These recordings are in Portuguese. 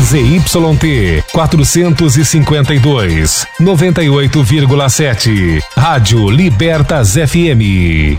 ZYT 452, 98,7. Rádio Libertas FM.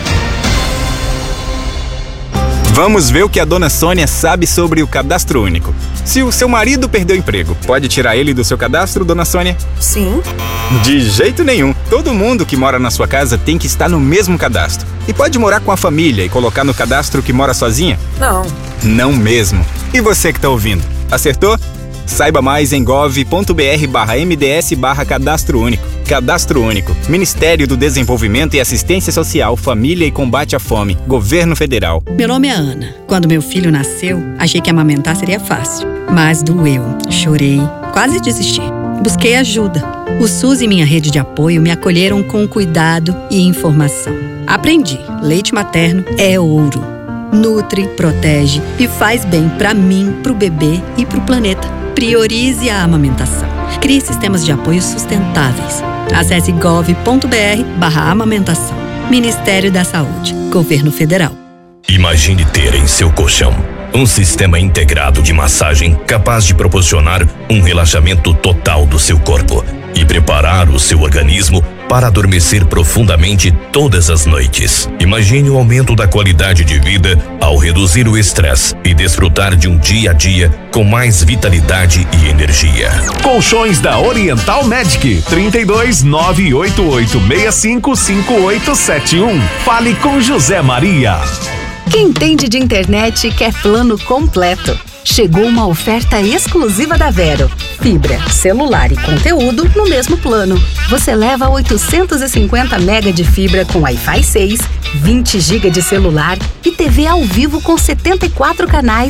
Vamos ver o que a dona Sônia sabe sobre o cadastro único. Se o seu marido perdeu o emprego, pode tirar ele do seu cadastro, dona Sônia? Sim. De jeito nenhum. Todo mundo que mora na sua casa tem que estar no mesmo cadastro. E pode morar com a família e colocar no cadastro que mora sozinha? Não. Não mesmo. E você que tá ouvindo, acertou? Saiba mais em gov.br/mds/cadastro único. Cadastro Único. Ministério do Desenvolvimento e Assistência Social, Família e Combate à Fome. Governo Federal. Meu nome é Ana. Quando meu filho nasceu, achei que amamentar seria fácil. Mas doeu. Chorei. Quase desisti. Busquei ajuda. O SUS e minha rede de apoio me acolheram com cuidado e informação. Aprendi. Leite materno é ouro. Nutre, protege e faz bem para mim, pro bebê e pro planeta. Priorize a amamentação. Crie sistemas de apoio sustentáveis. Acesse gov.br/amamentação. Ministério da Saúde. Governo Federal. Imagine ter em seu colchão um sistema integrado de massagem capaz de proporcionar um relaxamento total do seu corpo e preparar o seu organismo para adormecer profundamente todas as noites. Imagine o aumento da qualidade de vida ao reduzir o estresse e desfrutar de um dia a dia com mais vitalidade e energia. Colchões da Oriental Medic, 32 988 65 5871. Fale com José Maria. Quem entende de internet quer plano completo. Chegou uma oferta exclusiva da Vero. Fibra, celular e conteúdo no mesmo plano. Você leva 850 MB de fibra com Wi-Fi 6, 20 GB de celular e TV ao vivo com 74 canais